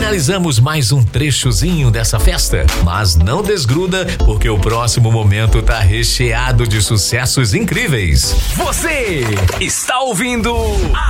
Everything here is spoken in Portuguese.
Finalizamos mais um trechozinho dessa festa, mas não desgruda porque o próximo momento tá recheado de sucessos incríveis. Você está ouvindo